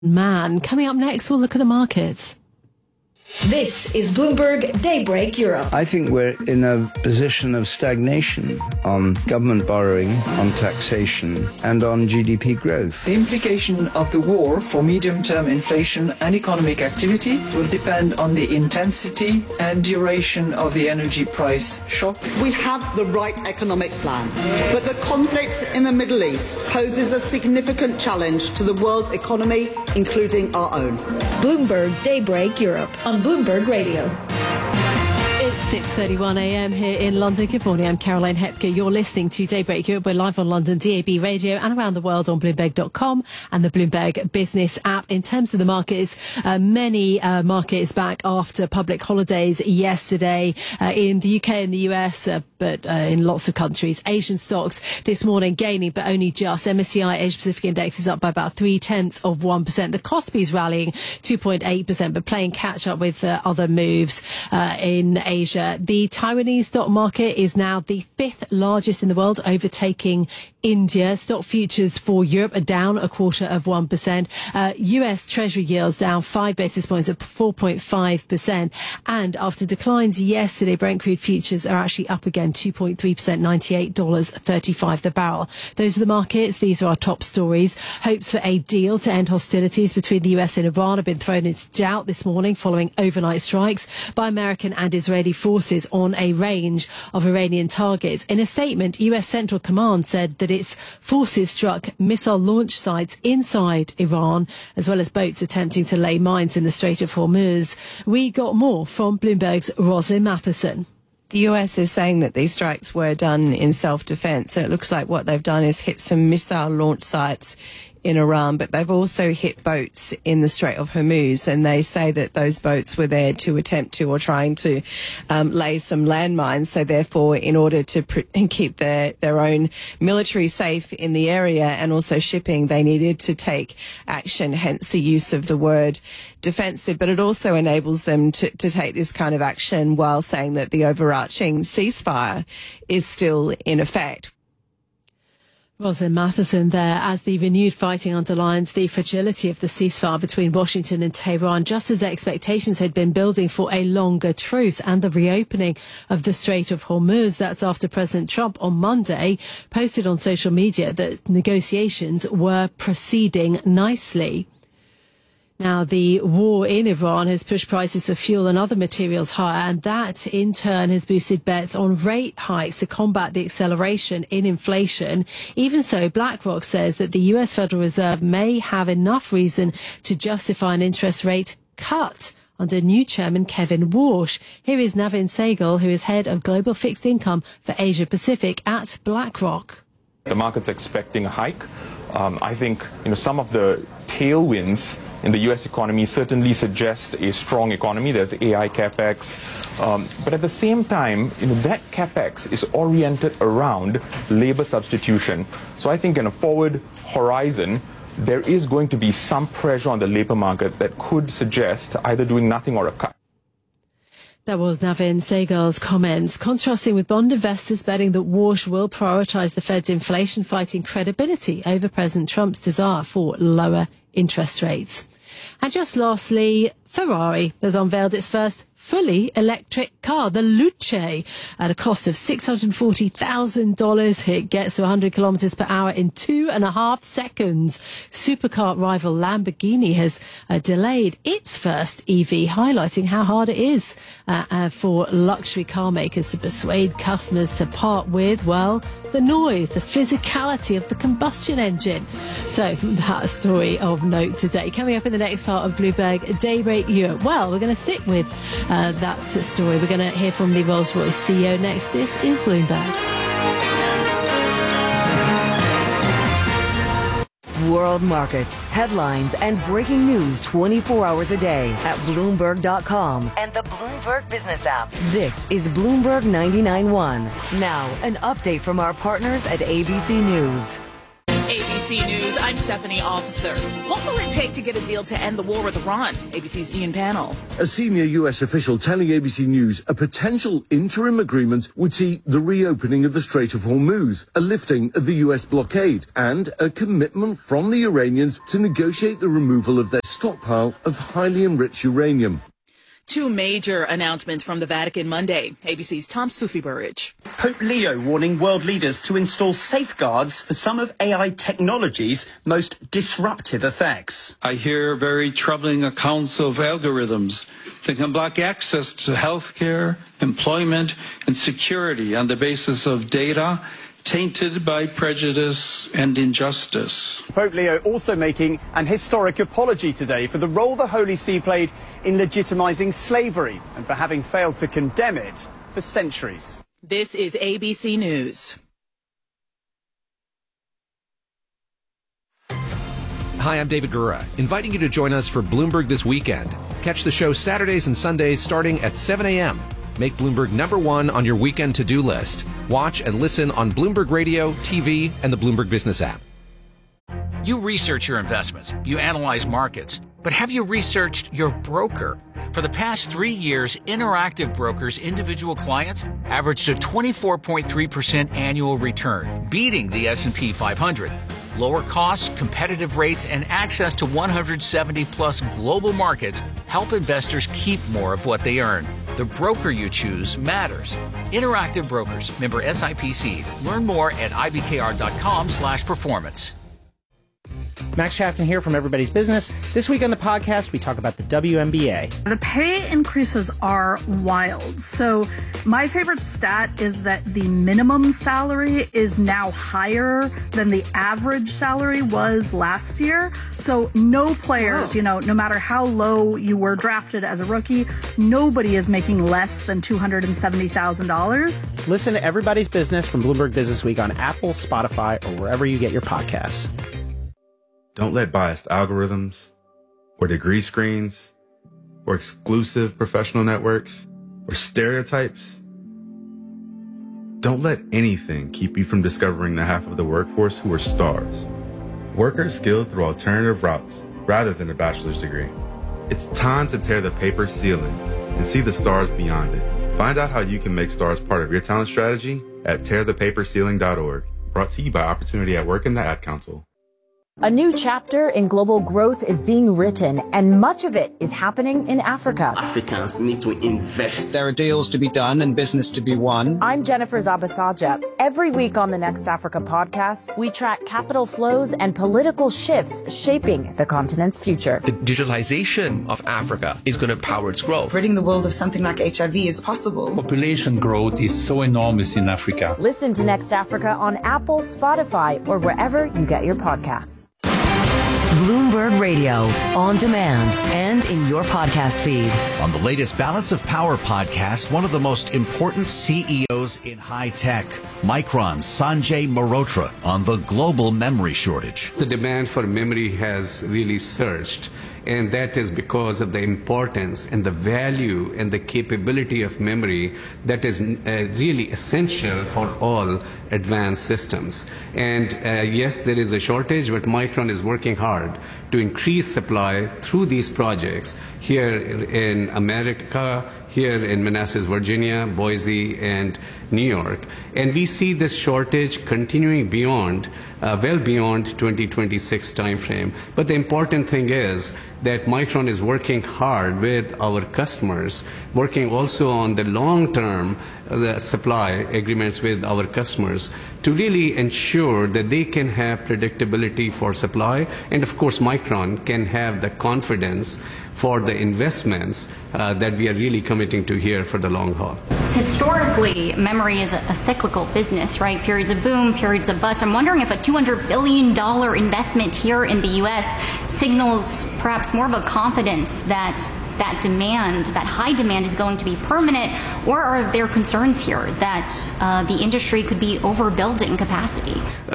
Man, coming up next, we'll look at the markets. This is Bloomberg Daybreak Europe. I think we're in a position of stagnation on government borrowing, on taxation, and on GDP growth. The implication of the war for medium-term inflation and economic activity will depend on the intensity and duration of the energy price shock. We have the right economic plan, but the conflict in the Middle East poses a significant challenge to the world's economy, including our own. Bloomberg Daybreak Europe on Bloomberg Radio. It's 6:31 a.m. here in London. Good morning, I'm Caroline Hepker. You're listening to Daybreak Europe. We're live on London DAB Radio and around the world on Bloomberg.com and the Bloomberg Business app. In terms of the markets, many markets back after public holidays yesterday in the UK and the US, but in lots of countries. Asian stocks this morning gaining, but only just. MSCI Asia Pacific Index is up by about 0.3%. The Kospi's rallying 2.8%, but playing catch up with other moves in Asia. The Taiwanese stock market is now the 5th largest in the world, overtaking India. Stock futures for Europe are down 0.25%. US Treasury yields down 5 basis points at 4.5%. And after declines yesterday, Brent crude futures are actually up again 2.3%, $98.35 the barrel. Those are the markets. These are our top stories. Hopes for a deal to end hostilities between the US and Iran have been thrown into doubt this morning following overnight strikes by American and Israeli forces on a range of Iranian targets. In a statement, US Central Command said that its forces struck missile launch sites inside Iran, as well as boats attempting to lay mines in the Strait of Hormuz. We got more from Bloomberg's Roslyn Matheson. The US is saying that these strikes were done in self-defense, and it looks like what they've done is hit some missile launch sites in Iran, but they've also hit boats in the Strait of Hormuz, and they say that those boats were there to attempt to or trying to lay some landmines. So therefore, in order to keep their own military safe in the area and also shipping, they needed to take action, hence the use of the word defensive. But it also enables them to take this kind of action while saying that the overarching ceasefire is still in effect. Roslyn Matheson there, as the renewed fighting underlines the fragility of the ceasefire between Washington and Tehran, just as expectations had been building for a longer truce and the reopening of the Strait of Hormuz. That's after President Trump on Monday posted on social media that negotiations were proceeding nicely. Now, the war in Iran has pushed prices for fuel and other materials higher, and that in turn has boosted bets on rate hikes to combat the acceleration in inflation. Even so, BlackRock says that the US Federal Reserve may have enough reason to justify an interest rate cut under new chairman Kevin Warsh. Here is Navin Sehgal, who is head of global fixed income for Asia Pacific at BlackRock. The market's expecting a hike. I think some of the tailwinds in the U.S. economy certainly suggest a strong economy. There's AI capex, but at the same time, that capex is oriented around labor substitution. So I think in a forward horizon, there is going to be some pressure on the labor market that could suggest either doing nothing or a cut. That was Navin Sehgal's comments, contrasting with bond investors betting that Warsh will prioritise the Fed's inflation-fighting credibility over President Trump's desire for lower interest rates. And just lastly, Ferrari has unveiled its first fully electric car, the Luce, at a cost of $640,000. It gets to 100 kilometers per hour in 2.5 seconds. Supercar rival Lamborghini has delayed its first EV, highlighting how hard it is for luxury car makers to persuade customers to part with, well, the noise, the physicality of the combustion engine. So that a story of note today. Coming up in the next part of Bloomberg Daybreak Europe. Well, we're going to stick with that story. We're going to hear from the Rolls-Royce CEO next. This is Bloomberg. World markets, headlines, and breaking news 24 hours a day at Bloomberg.com and the Bloomberg Business app. This is Bloomberg 99.1. Now, an update from our partners at ABC News. ABC News. I'm Stephanie Officer. What will it take to get a deal to end the war with Iran? ABC's Ian Pannell. A senior U.S. official telling ABC News a potential interim agreement would see the reopening of the Strait of Hormuz, a lifting of the U.S. blockade, and a commitment from the Iranians to negotiate the removal of their stockpile of highly enriched uranium. Two major announcements from the Vatican Monday. ABC's Tom Sufi-Burridge. Pope Leo warning world leaders to install safeguards for some of AI technology's most disruptive effects. I hear very troubling accounts of algorithms that can block access to healthcare, employment, and security on the basis of data tainted by prejudice and injustice. Pope Leo also making an historic apology today for the role the Holy See played in legitimizing slavery and for having failed to condemn it for centuries. This is ABC News. Hi, I'm David Gura, inviting you to join us for Bloomberg This Weekend. Catch the show Saturdays and Sundays starting at 7 a.m. Make Bloomberg #1 on your weekend to-do list. Watch and listen on Bloomberg Radio, TV, and the Bloomberg Business app. You research your investments, you analyze markets, but have you researched your broker? For the past 3 years, Interactive Brokers' individual clients averaged a 24.3% annual return, beating the S&P 500. Lower costs, competitive rates, and access to 170-plus global markets help investors keep more of what they earn. The broker you choose matters. Interactive Brokers, member SIPC. Learn more at ibkr.com/performance. Max Chapman here from Everybody's Business. This week on the podcast, we talk about the WNBA. The pay increases are wild. So my favorite stat is that the minimum salary is now higher than the average salary was last year. So no players, no matter how low you were drafted as a rookie, nobody is making less than $270,000. Listen to Everybody's Business from Bloomberg Business Week on Apple, Spotify, or wherever you get your podcasts. Don't let biased algorithms or degree screens or exclusive professional networks or stereotypes. Don't let anything keep you from discovering the half of the workforce who are stars. Workers skilled through alternative routes rather than a bachelor's degree. It's time to tear the paper ceiling and see the stars beyond it. Find out how you can make stars part of your talent strategy at tearthepaperceiling.org. Brought to you by Opportunity at Work and the Ad Council. A new chapter in global growth is being written, and much of it is happening in Africa. Africans need to invest. There are deals to be done and business to be won. I'm Jennifer Zabasaja. Every week on the Next Africa podcast, we track capital flows and political shifts shaping the continent's future. The digitalization of Africa is going to power its growth. Ridding the world of something like HIV is possible. Population growth is so enormous in Africa. Listen to Next Africa on Apple, Spotify, or wherever you get your podcasts. Bloomberg Radio, on demand and in your podcast feed. On the latest Balance of Power podcast, one of the most important CEOs in high tech, Micron's Sanjay Mehrotra, on the global memory shortage. The demand for memory has really surged, and that is because of the importance and the value and the capability of memory that is really essential for all advanced systems. And yes, there is a shortage, but Micron is working hard to increase supply through these projects here in America, here in Manassas, Virginia, Boise, and New York. And we see this shortage continuing beyond, well beyond 2026 timeframe. But the important thing is that Micron is working hard with our customers, working also on the long-term supply agreements with our customers to really ensure that they can have predictability for supply. And of course, Micron can have the confidence for the investments that we are really committing to here for the long haul. Historically, memory is a cyclical business, right? Periods of boom, periods of bust. I'm wondering if a $200 billion investment here in the U.S. signals perhaps more of a confidence that demand, that high demand, is going to be permanent, or are there concerns here that the industry could be overbuilding capacity?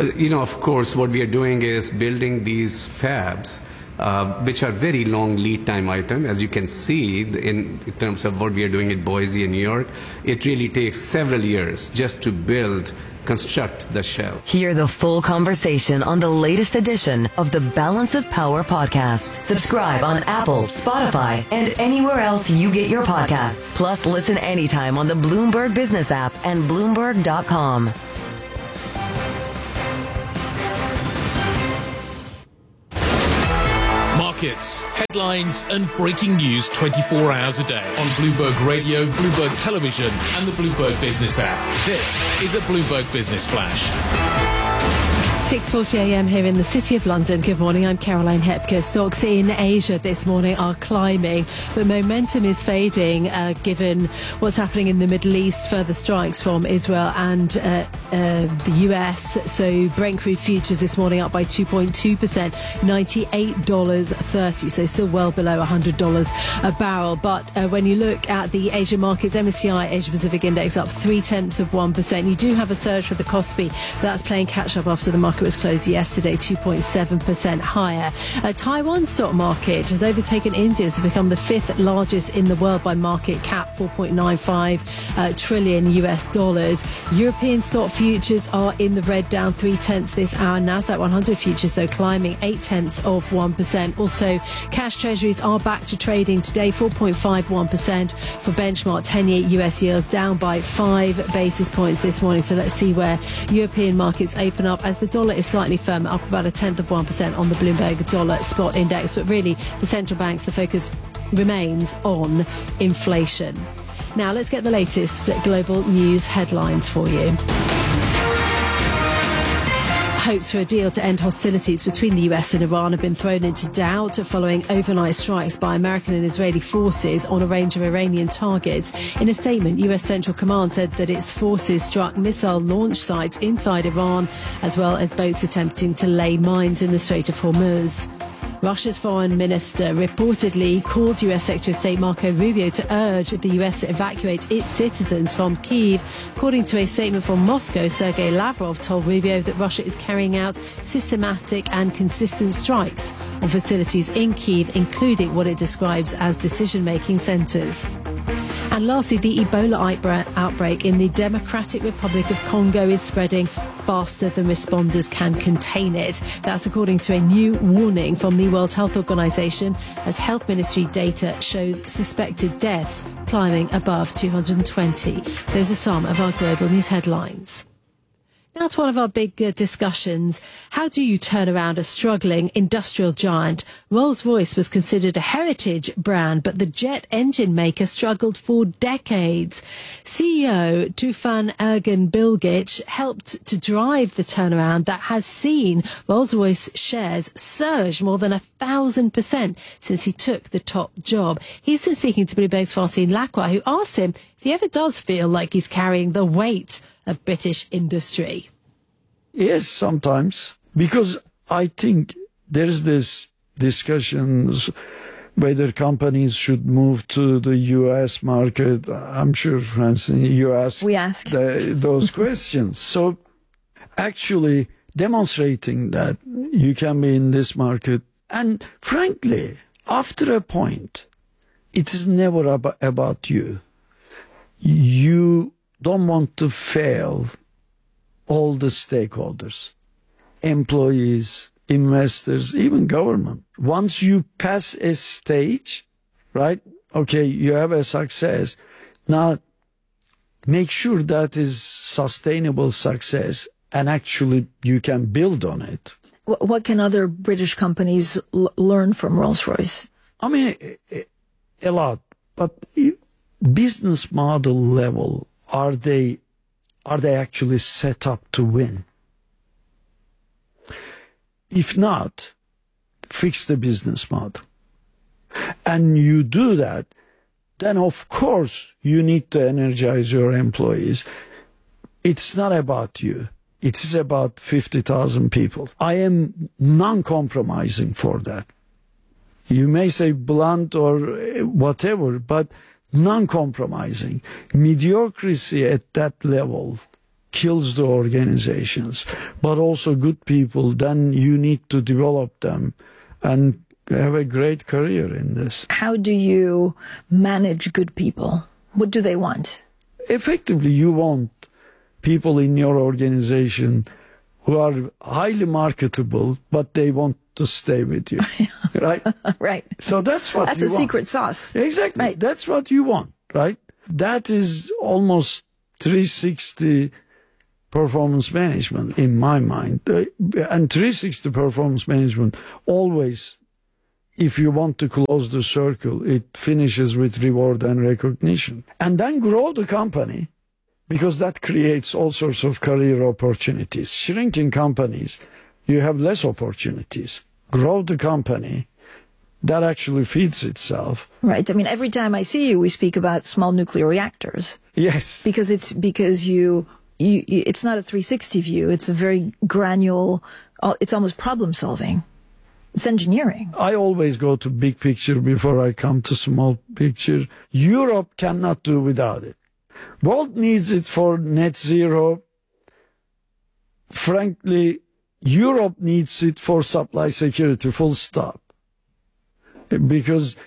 Of course, what we are doing is building these fabs, which are very long lead time item. As you can see in terms of what we are doing in Boise and New York, it really takes several years just to build construct the shell. Hear the full conversation on the latest edition of the Balance of Power podcast. Subscribe on Apple, Spotify, and anywhere else you get your podcasts. Plus, listen anytime on the Bloomberg Business app and Bloomberg.com. Markets, headlines, and breaking news 24 hours a day on Bloomberg Radio, Bloomberg Television, and the Bloomberg Business app. This is a Bloomberg Business Flash. 6:40 a.m. here in the City of London. Good morning, I'm Caroline Hepker. Stocks in Asia this morning are climbing, but momentum is fading given what's happening in the Middle East, further strikes from Israel and the US. So Brent crude futures this morning up by 2.2%, $98.30, so still well below $100 a barrel. But when you look at the Asian markets, MSCI Asia Pacific Index up 0.3%. You do have a surge for the Kospi, but that's playing catch up after the market was closed yesterday, 2.7% higher. Taiwan stock market has overtaken India to become the fifth largest in the world by market cap, $4.95 trillion US dollars. European stock futures are in the red, down 0.3 this hour. Nasdaq 100 futures, though, climbing 0.8%. Also, cash treasuries are back to trading today, 4.51% for benchmark 10-year US yields, down by 5 basis points this morning. So let's see where European markets open up as the dollar is slightly firmer, up about 0.1% on the Bloomberg Dollar Spot Index. But really, the central banks, the focus remains on inflation. Now, let's get the latest global news headlines for you. Hopes for a deal to end hostilities between the US and Iran have been thrown into doubt following overnight strikes by American and Israeli forces on a range of Iranian targets. In a statement, US Central Command said that its forces struck missile launch sites inside Iran, as well as boats attempting to lay mines in the Strait of Hormuz. Russia's foreign minister reportedly called US Secretary of State Marco Rubio to urge the US to evacuate its citizens from Kyiv. According to a statement from Moscow, Sergei Lavrov told Rubio that Russia is carrying out systematic and consistent strikes on facilities in Kyiv, including what it describes as decision-making centres. And lastly, the Ebola outbreak in the Democratic Republic of Congo is spreading faster than responders can contain it. That's according to a new warning from the World Health Organization, as Health Ministry data shows suspected deaths climbing above 220. Those are some of our global news headlines. Now to one of our big discussions. How do you turn around a struggling industrial giant? Rolls-Royce was considered a heritage brand, but the jet engine maker struggled for decades. CEO Tufan Ergin Bilgic helped to drive the turnaround that has seen Rolls-Royce shares surge more than 1,000% since he took the top job. He's been speaking to Bloomberg's Francine Lacroix, who asked him if he ever does feel like he's carrying the weight of British industry. Yes, sometimes, because I think there's this discussions whether companies should move to the U.S. market. I'm sure, Francine, you asked those questions. So actually demonstrating that you can be in this market. And frankly, after a point, it is never about you. You don't want to fail all the stakeholders, employees, investors, even government. Once you pass a stage, right? Okay, you have a success. Now, make sure that is sustainable success and actually you can build on it. What can other British companies learn from Rolls-Royce? I mean, a lot. But business model level, are they actually set up to win? If not, fix the business model. And you do that, then of course you need to energize your employees. It's not about you. It is about 50,000 people. I am non-compromising for that. You may say blunt or whatever, but non-compromising. Mediocrity at that level kills the organizations, but also good people, then you need to develop them and have a great career in this. How do you manage good people? What do they want? Effectively, you want people in your organization who are highly marketable, but they want to stay with you, right? Right. So that's what that's you a want. secret sauce. Exactly. Right. That's what you want, right? That is almost 360 performance management in my mind. And 360 performance management always, if you want to close the circle, it finishes with reward and recognition. And then grow the company, because that creates all sorts of career opportunities. Shrinking companies, you have less opportunities. Grow the company, that actually feeds itself. Right. I mean, every time I see you, we speak about small nuclear reactors. Yes. Because it's not a 360 view. It's a very granular, it's almost problem solving. It's engineering. I always go to big picture before I come to small picture. Europe cannot do without it. World needs it for net zero. Frankly, Europe needs it for supply security, full stop. Because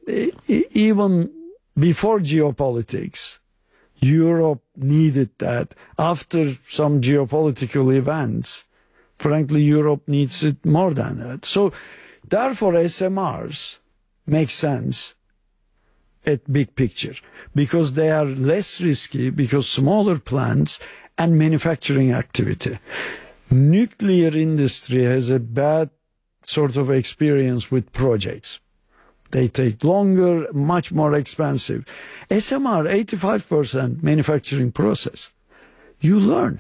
even before geopolitics, Europe needed that. After some geopolitical events, frankly, Europe needs it more than that. So, therefore, SMRs make sense at big picture, because they are less risky, because smaller plants and manufacturing activity. Nuclear industry has a bad sort of experience with projects. They take longer, much more expensive. SMR, 85% manufacturing process. You learn.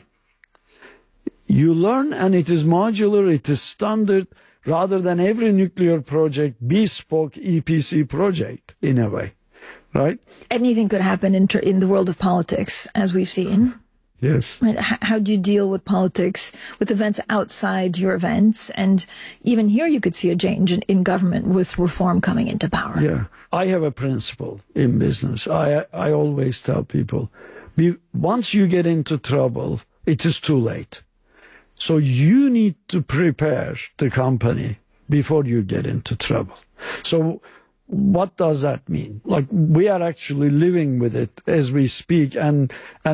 You learn, and it is modular, it is standard, rather than every nuclear project bespoke EPC project in a way, right? Anything could happen in the world of politics, as we've seen. Yes. Right. How do you deal with politics, with events outside your events? And even here you could see a change in government with reform coming into power. Yeah. I have a principle in business. I always tell people, once you get into trouble, it is too late. So you need to prepare the company before you get into trouble. So what does that mean? Like, we are actually living with it as we speak, and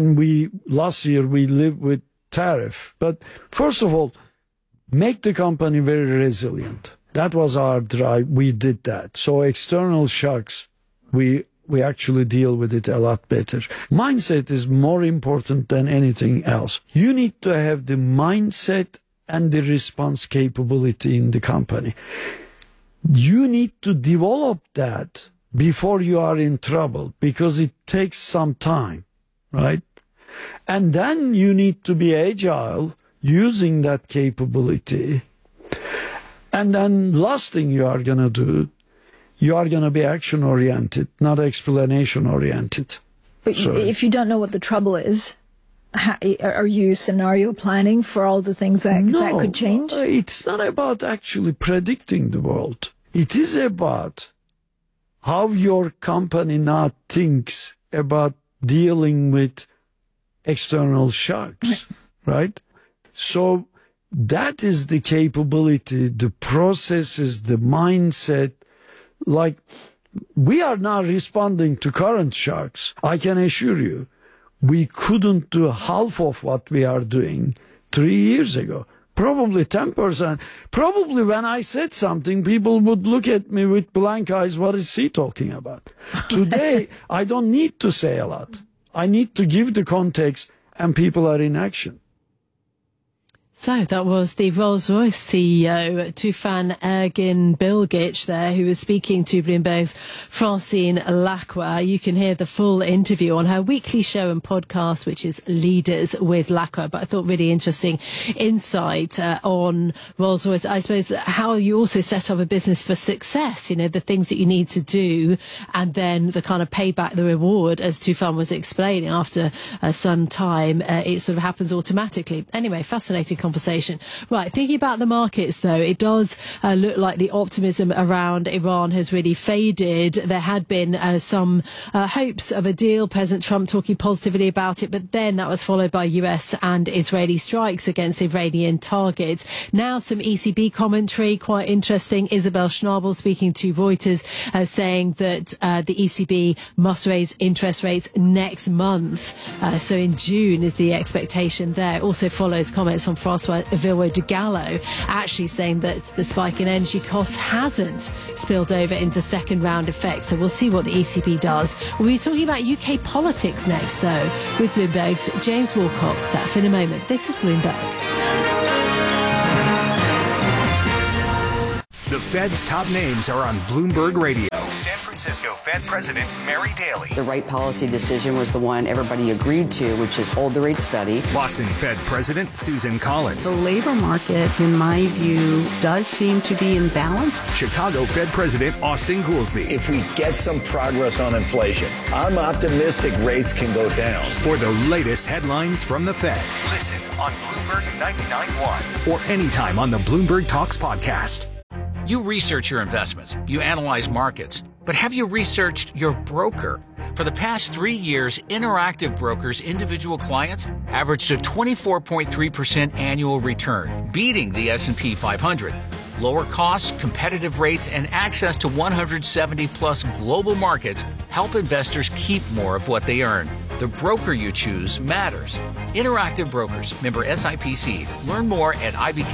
last year we lived with tariff. But first of all, make the company very resilient. That was our drive. We did that. So external shocks, we actually deal with it a lot better. Mindset is more important than anything else. You need to have the mindset and the response capability in the company. You need to develop that before you are in trouble, because it takes some time, right? And then you need to be agile using that capability. And then last thing you are going to do, you are going to be action-oriented, not explanation-oriented. But if you don't know what the trouble is, are you scenario planning for all the things that could change? It's not about actually predicting the world. It is about how your company now thinks about dealing with external shocks, right? So that is the capability, the processes, the mindset. Like, we are now responding to current shocks. I can assure you, we couldn't do half of what we are doing 3 years ago. Probably 10%. Probably when I said something, people would look at me with blank eyes. What is he talking about? Today, I don't need to say a lot. I need to give the context, and people are in action. So that was the Rolls-Royce CEO, Tufan Ergin Bilgic there, who was speaking to Bloomberg's Francine Lacqua. You can hear the full interview on her weekly show and podcast, which is Leaders with Lacqua. But I thought really interesting insight on Rolls-Royce. I suppose how you also set up a business for success, you know, the things that you need to do, and then the kind of payback, the reward, as Tufan was explaining, after some time, it sort of happens automatically. Anyway, fascinating conversation. conversation. Right, thinking about the markets, though, it does look like the optimism around Iran has really faded. There had been some hopes of a deal, President Trump talking positively about it, but then that was followed by US and Israeli strikes against Iranian targets. Now some ECB commentary, quite interesting. Isabel Schnabel speaking to Reuters, saying that the ECB must raise interest rates next month. So in June is the expectation there. Also follows comments from Francois Villeroy de Gallo, actually saying that the spike in energy costs hasn't spilled over into second round effects. So we'll see what the ECB does. We'll be talking about UK politics next, though, with Bloomberg's James Wilcock. That's in a moment. This is Bloomberg. The Fed's top names are on Bloomberg Radio. San Francisco Fed President Mary Daly. The right policy decision was the one everybody agreed to, which is hold the rate steady. Boston Fed President Susan Collins. The labor market, in my view, does seem to be in balance. Chicago Fed President Austin Goolsbee. If we get some progress on inflation, I'm optimistic rates can go down. For the latest headlines from the Fed, listen on Bloomberg 99.1 or anytime on the Bloomberg Talks podcast. You research your investments, you analyze markets, but have you researched your broker? For the past 3 years, Interactive Brokers' individual clients averaged a 24.3% annual return, beating the S&P 500. Lower costs, competitive rates, and access to 170-plus global markets help investors keep more of what they earn. The broker you choose matters. Interactive Brokers, member SIPC. Learn more at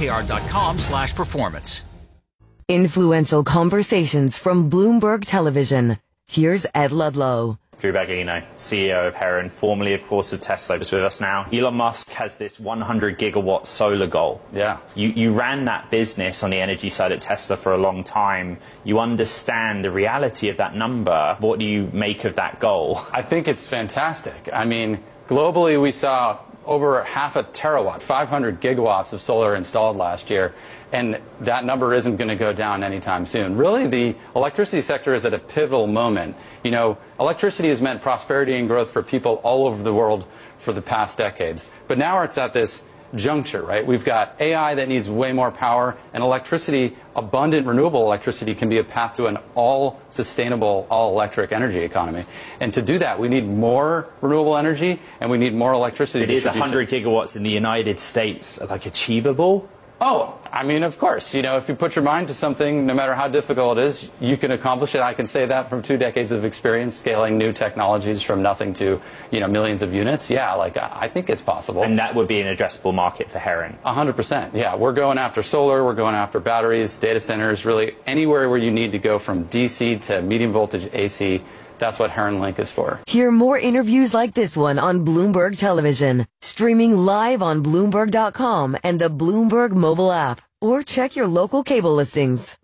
ibkr.com/performance. Influential conversations from Bloomberg Television. Here's Ed Ludlow. Vivek Aina, CEO of Heron, formerly, of course, of Tesla, is with us now. Elon Musk has this 100 gigawatt solar goal. Yeah. You ran that business on the energy side at Tesla for a long time. You understand the reality of that number. What do you make of that goal? I think it's fantastic. I mean, globally, we saw over half a terawatt, 500 gigawatts of solar installed last year. And that number isn't going to go down anytime soon. Really, the electricity sector is at a pivotal moment. You know, electricity has meant prosperity and growth for people all over the world for the past decades. But now it's at this juncture, right? We've got AI that needs way more power, and electricity, abundant renewable electricity, can be a path to an all-sustainable, all-electric energy economy. And to do that, we need more renewable energy, and we need more electricity. It is 100 gigawatts in the United States, like, achievable? Oh, I mean, of course. You know, if you put your mind to something, no matter how difficult it is, you can accomplish it. I can say that from 2 decades of experience scaling new technologies from nothing to, you know, millions of units. Yeah, like, I think it's possible. And that would be an addressable market for Heron? 100%. Yeah, we're going after solar, we're going after batteries, data centers, really anywhere where you need to go from DC to medium voltage AC. That's what Heron Link is for. Hear more interviews like this one on Bloomberg Television, streaming live on Bloomberg.com and the Bloomberg mobile app, or check your local cable listings.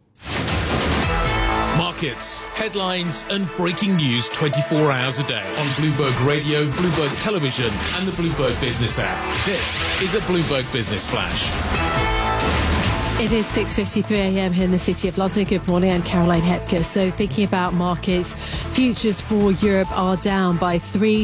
Markets, headlines, and breaking news 24 hours a day on Bloomberg Radio, Bloomberg Television, and the Bloomberg Business app. This is a Bloomberg Business Flash. It is 6:53 a.m. here in the City of London. Good morning, I'm Caroline Hepker. So thinking about markets, futures for Europe are down by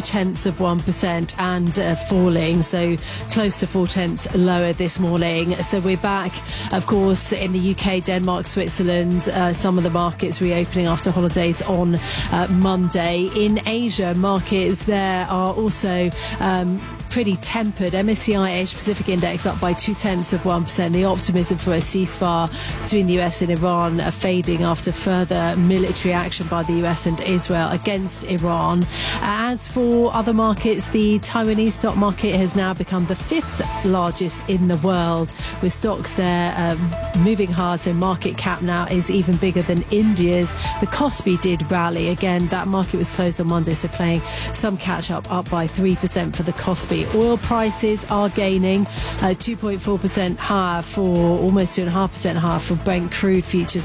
0.3% and falling, so close to 0.4 lower this morning. So we're back, of course, in the UK, Denmark, Switzerland, some of the markets reopening after holidays on Monday. In Asia, markets there are also pretty tempered. MSCI Asia Pacific Index up by 0.2%. The optimism for a ceasefire between the US and Iran are fading after further military action by the US and Israel against Iran. As for other markets, the Taiwanese stock market has now become the 5th largest in the world, with stocks there moving hard. So market cap now is even bigger than India's. The Kospi did rally. Again, that market was closed on Monday, so playing some catch up by 3% for the Kospi. Oil prices are gaining 2.4% higher for almost 2.5% higher for Brent crude futures,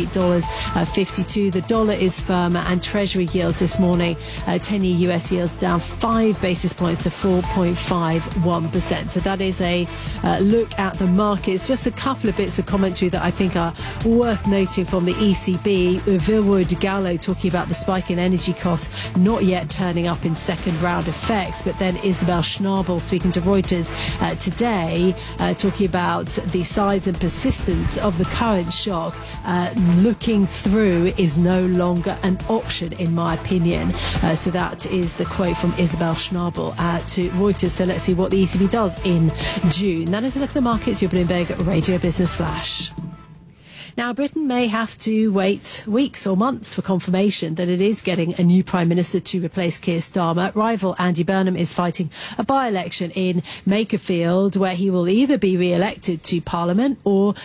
$98.52. The dollar is firmer, and Treasury yields this morning, 10-year US yields down 5 basis points to 4.51%. So that is a look at the markets. Just a couple of bits of commentary that I think are worth noting from the ECB. Villeroy de Gallo talking about the spike in energy costs not yet turning up in second round effects, but then Isabel Schnabel Schnabel speaking to Reuters today, talking about the size and persistence of the current shock. Looking through is no longer an option, in my opinion. So that is the quote from Isabel Schnabel to Reuters. So let's see what the ECB does in June. That is a look at the markets. Your Bloomberg Radio Business Flash. Now, Britain may have to wait weeks or months for confirmation that it is getting a new Prime Minister to replace Keir Starmer. Rival Andy Burnham is fighting a by-election in Makerfield, where he will either be re-elected to Parliament or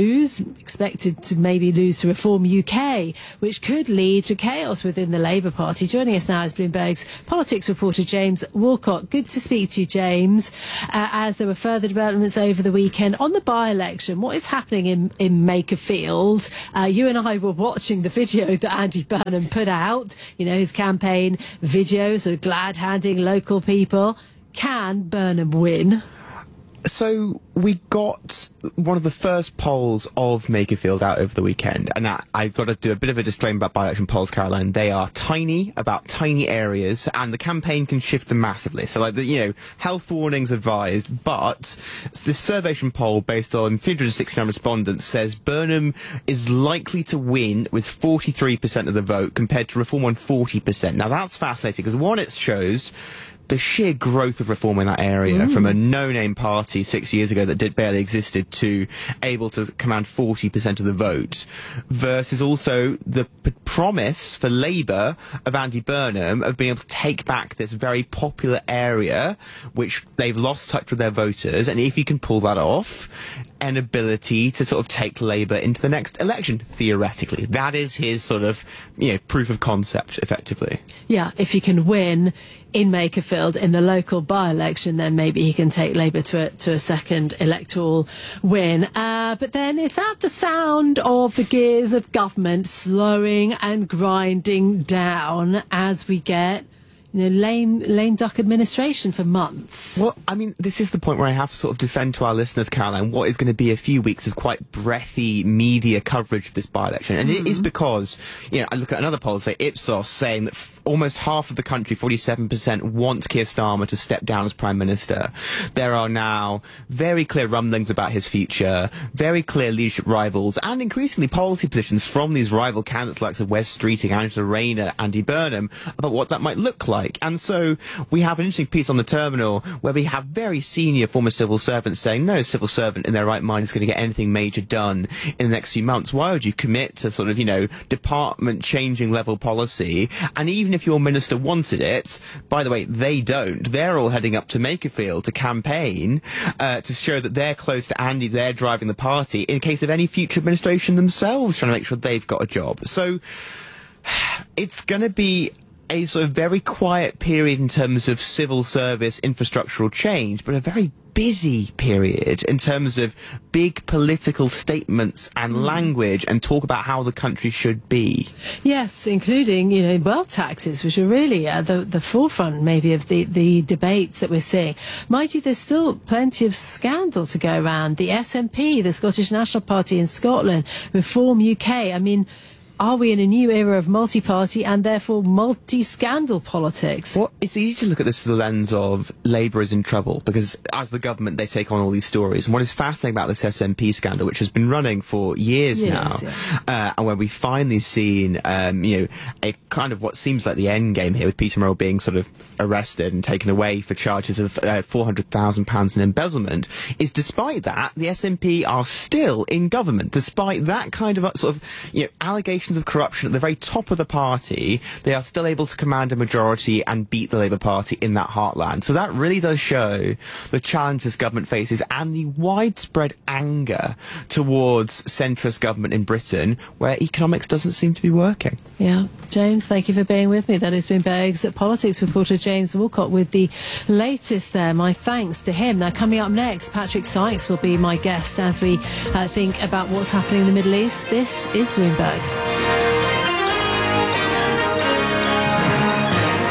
expected to maybe lose to Reform UK, which could lead to chaos within the Labour Party. Joining us now is Bloomberg's politics reporter James Walcott. Good to speak to you, James. As there were further developments over the weekend on the by-election, what is happening in Makerfield? You and I were watching the video that Andy Burnham put out, his campaign video, sort of glad-handing local people. Can Burnham win? So we got one of the first polls of Makerfield out over the weekend, and I've got to do a bit of a disclaimer about by-election polls, Caroline. They are tiny areas, and the campaign can shift them massively. So, health warnings advised, but this Survation poll, based on 369 respondents, says Burnham is likely to win with 43% of the vote, compared to Reform on 40%. Now, that's fascinating, because one, it shows the sheer growth of Reform in that area, from a no-name party 6 years ago that barely existed to able to command 40% of the vote, versus also the promise for Labour of Andy Burnham of being able to take back this very popular area, which they've lost touch with their voters, and if you can pull that off, an ability to sort of take Labour into the next election, theoretically. That is his sort of, proof of concept, effectively. Yeah, if you can win in Makerfield in the local by-election, then maybe he can take Labour to a second electoral win. But then is that the sound of the gears of government slowing and grinding down as we get lame duck administration for months? Well, I mean, this is the point where I have to sort of defend to our listeners, Caroline, what is going to be a few weeks of quite breathy media coverage of this by-election. And it is because, I look at another poll, say Ipsos, saying that almost half of the country, 47%, want Keir Starmer to step down as Prime Minister. There are now very clear rumblings about his future, very clear leadership rivals, and increasingly policy positions from these rival candidates like Wes Streeting, Angela Rayner, Andy Burnham, about what that might look like. And so we have an interesting piece on the Terminal where we have very senior former civil servants saying no civil servant in their right mind is going to get anything major done in the next few months. Why would you commit to sort of, department changing level policy? And even if your minister wanted it, by the way, they don't. They're all heading up to Makerfield to campaign to show that they're close to Andy, they're driving the party in case of any future administration themselves trying to make sure they've got a job. So it's going to be a sort of very quiet period in terms of civil service infrastructural change, but a very busy period in terms of big political statements and language and talk about how the country should be. Yes, including, wealth taxes, which are really at the forefront maybe of the debates that we're seeing. Mind you, there's still plenty of scandal to go around. The SNP, the Scottish National Party in Scotland, Reform UK, I mean, are we in a new era of multi-party and therefore multi-scandal politics? Well, it's easy to look at this through the lens of Labour is in trouble, because as the government, they take on all these stories. And what is fascinating about this SNP scandal, which has been running for years now, and where we finally seen, a kind of what seems like the end game here, with Peter Murrell being sort of arrested and taken away for charges of £400,000 in embezzlement, is despite that, the SNP are still in government. Despite that kind of sort of, allegations of corruption at the very top of the party, they are still able to command a majority and beat the Labour Party in that heartland. So that really does show the challenges government faces and the widespread anger towards centrist government in Britain, where economics doesn't seem to be working. Yeah. James, thank you for being with me. That has been Bloomberg's politics reporter James Walcott with the latest there. My thanks to him. Now, coming up next, Patrick Sykes will be my guest as we think about what's happening in the Middle East. This is Bloomberg.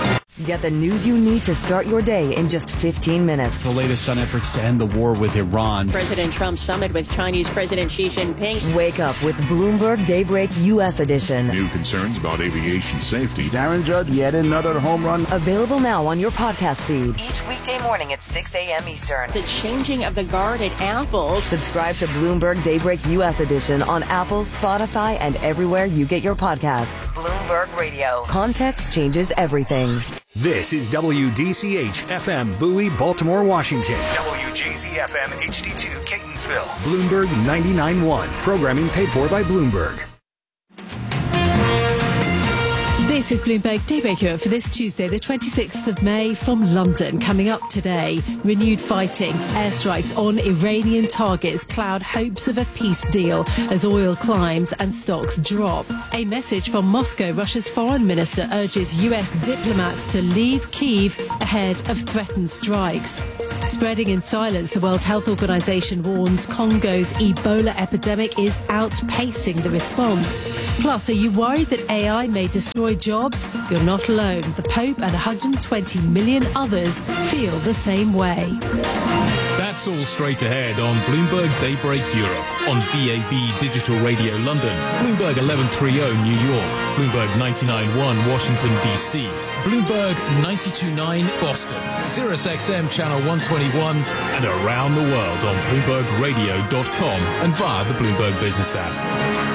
Get the news you need to start your day in just 15 minutes. The latest on efforts to end the war with Iran. President Trump's summit with Chinese President Xi Jinping. Wake up with Bloomberg Daybreak U.S. edition. New concerns about aviation safety. Darren Judge, yet another home run. Available now on your podcast feed. Each weekday morning at 6 a.m. Eastern. The changing of the guard at Apple. Subscribe to Bloomberg Daybreak U.S. edition on Apple, Spotify, and everywhere you get your podcasts. Bloomberg Radio. Context changes everything. This is WDCH FM Bowie, Baltimore, Washington. WJZ FM HD2 Catonsville. Bloomberg 99.1. Programming paid for by Bloomberg. This is Bloomberg Daybreak Europe for this Tuesday, the 26th of May from London. Coming up today, renewed fighting, airstrikes on Iranian targets cloud hopes of a peace deal as oil climbs and stocks drop. A message from Moscow. Russia's foreign minister urges US diplomats to leave Kyiv ahead of threatened strikes. Spreading in silence, the World Health Organization warns Congo's Ebola epidemic is outpacing the response. Plus, are you worried that AI may destroy jobs? You're not alone. The Pope and 120 million others feel the same way. That's all straight ahead on Bloomberg Daybreak Europe, on DAB Digital Radio London, Bloomberg 1130 New York, Bloomberg 99.1 Washington, D.C., Bloomberg 92.9 Boston, Sirius XM Channel 121, and around the world on BloombergRadio.com and via the Bloomberg Business app.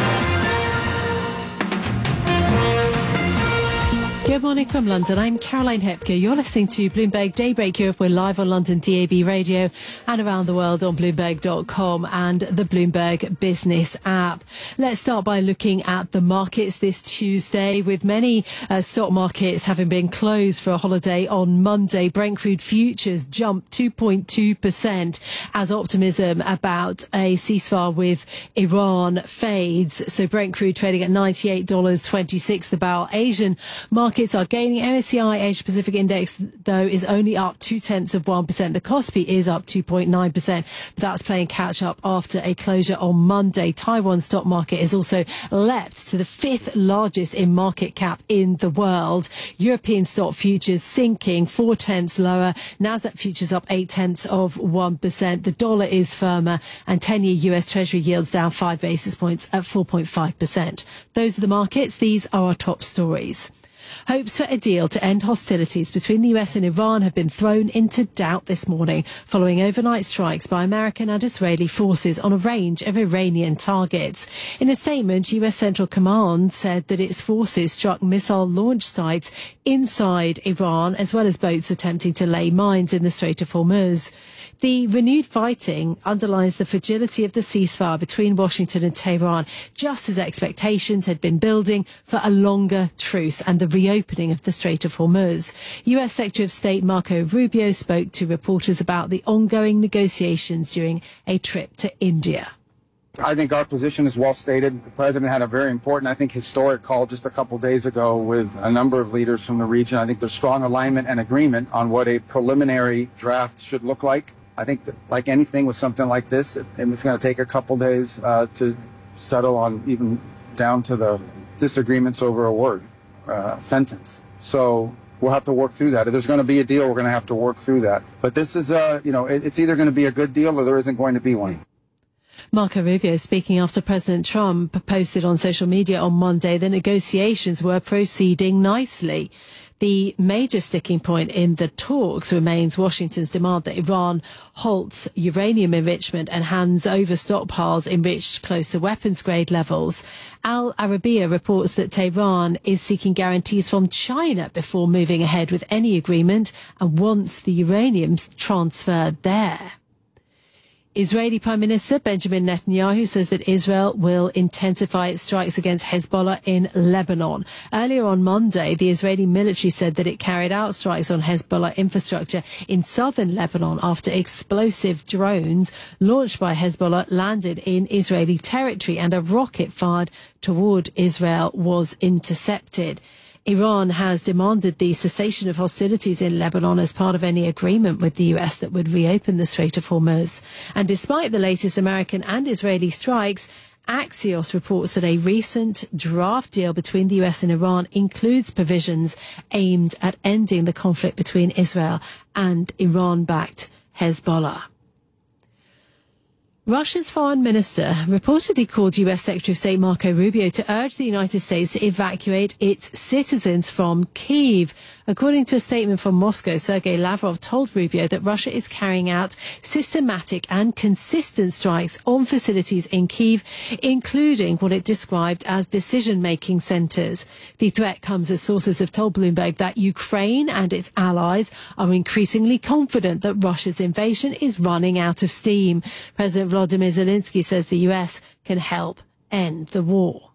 Good morning from London. I'm Caroline Hepker. You're listening to Bloomberg Daybreak Europe. We're live on London DAB Radio and around the world on Bloomberg.com and the Bloomberg Business app. Let's start by looking at the markets this Tuesday, with many stock markets having been closed for a holiday on Monday. Brent crude futures jumped 2.2% as optimism about a ceasefire with Iran fades. So Brent crude trading at $98.26 the barrel. Asian markets are gaining. MSCI Asia Pacific Index, though, is only up 0.2%. The Kospi is up 2.9%, but that's playing catch up after a closure on Monday. Taiwan stock market has also leapt to the fifth largest in market cap in the world. European stock futures sinking 0.4 lower. Nasdaq futures up 0.8%. The dollar is firmer, and 10-year US Treasury yields down 5 basis points at 4.5%. Those are the markets. These are our top stories. Hopes for a deal to end hostilities between the US and Iran have been thrown into doubt this morning following overnight strikes by American and Israeli forces on a range of Iranian targets. In a statement, US Central Command said that its forces struck missile launch sites inside Iran, as well as boats attempting to lay mines in the Strait of Hormuz. The renewed fighting underlines the fragility of the ceasefire between Washington and Tehran, just as expectations had been building for a longer truce and the reopening of the Strait of Hormuz. US Secretary of State Marco Rubio spoke to reporters about the ongoing negotiations during a trip to India. I think our position is well stated. The president had a very important, I think, historic call just a couple days ago with a number of leaders from the region. I think there's strong alignment and agreement on what a preliminary draft should look like. I think that, like anything with something like this, it's going to take a couple days to settle on, even down to the disagreements over a word, sentence. So we'll have to work through that. If there's going to be a deal, we're going to have to work through that. But this is, it's either going to be a good deal or there isn't going to be one. Marco Rubio speaking after President Trump posted on social media on Monday that negotiations were proceeding nicely. The major sticking point in the talks remains Washington's demand that Iran halts uranium enrichment and hands over stockpiles enriched close to weapons-grade levels. Al Arabiya reports that Tehran is seeking guarantees from China before moving ahead with any agreement and wants the uranium transferred there. Israeli Prime Minister Benjamin Netanyahu says that Israel will intensify its strikes against Hezbollah in Lebanon. Earlier on Monday, the Israeli military said that it carried out strikes on Hezbollah infrastructure in southern Lebanon after explosive drones launched by Hezbollah landed in Israeli territory and a rocket fired toward Israel was intercepted. Iran has demanded the cessation of hostilities in Lebanon as part of any agreement with the US that would reopen the Strait of Hormuz. And despite the latest American and Israeli strikes, Axios reports that a recent draft deal between the US and Iran includes provisions aimed at ending the conflict between Israel and Iran-backed Hezbollah. Russia's foreign minister reportedly called US Secretary of State Marco Rubio to urge the United States to evacuate its citizens from Kyiv. According to a statement from Moscow, Sergei Lavrov told Rubio that Russia is carrying out systematic and consistent strikes on facilities in Kyiv, including what it described as decision-making centres. The threat comes as sources have told Bloomberg that Ukraine and its allies are increasingly confident that Russia's invasion is running out of steam. President Volodymyr Zelensky says the US can help end the war.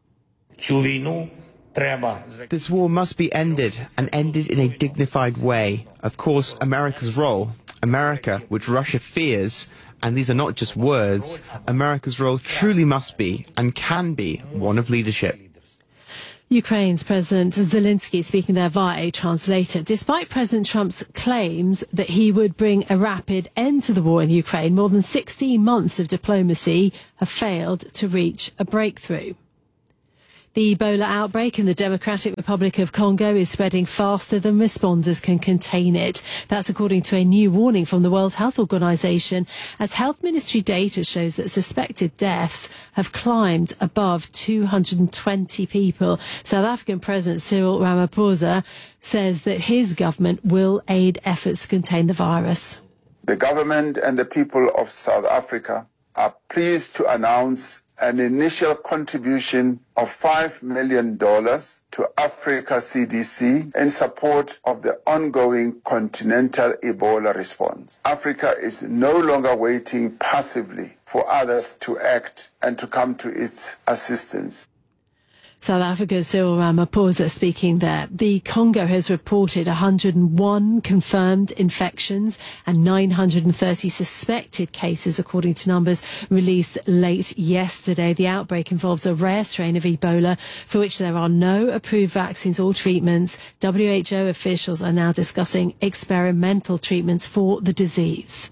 This war must be ended, and ended in a dignified way. Of course, America's role, America, which Russia fears, and these are not just words, America's role truly must be, and can be, one of leadership. Ukraine's President Zelensky speaking there via a translator. Despite President Trump's claims that he would bring a rapid end to the war in Ukraine, more than 16 months of diplomacy have failed to reach a breakthrough. The Ebola outbreak in the Democratic Republic of Congo is spreading faster than responders can contain it. That's according to a new warning from the World Health Organization, as Health Ministry data shows that suspected deaths have climbed above 220 people. South African President Cyril Ramaphosa says that his government will aid efforts to contain the virus. The government and the people of South Africa are pleased to announce an initial contribution of $5 million to Africa CDC in support of the ongoing continental Ebola response. Africa is no longer waiting passively for others to act and to come to its assistance. South Africa's Cyril Ramaphosa speaking there. The Congo has reported 101 confirmed infections and 930 suspected cases, according to numbers released late yesterday. The outbreak involves a rare strain of Ebola for which there are no approved vaccines or treatments. WHO officials are now discussing experimental treatments for the disease.